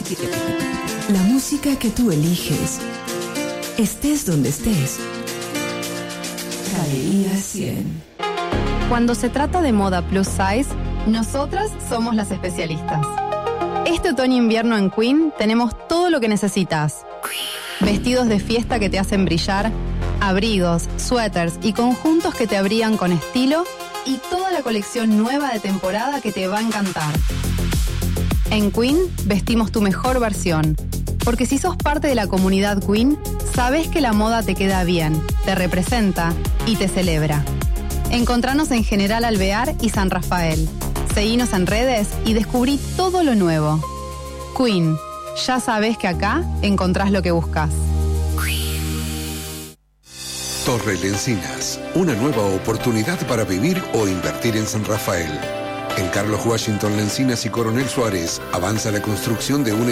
La música que tú eliges, estés donde estés. Galería 100. Cuando se trata de moda plus size, nosotras somos las especialistas. Este otoño-invierno en Queen tenemos todo lo que necesitas. Vestidos de fiesta que te hacen brillar, abrigos, suéteres y conjuntos que te abrigan con estilo y toda la colección nueva de temporada que te va a encantar. En Queen vestimos tu mejor versión, porque si sos parte de la comunidad Queen, sabés que la moda te queda bien, te representa y te celebra. Encontranos en General Alvear y San Rafael. Seguinos en redes y descubrí todo lo nuevo. Queen, ya sabés que acá encontrás lo que buscas. Torre Lencinas, una nueva oportunidad para vivir o invertir en San Rafael. En Carlos Washington Lencinas y Coronel Suárez avanza la construcción de un